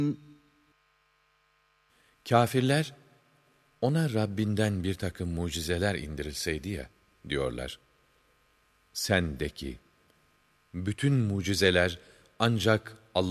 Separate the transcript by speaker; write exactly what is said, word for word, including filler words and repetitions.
Speaker 1: Kâfirler, ona Rabbinden bir takım mucizeler indirilseydi ya, diyorlar. Sen de ki, bütün mucizeler ancak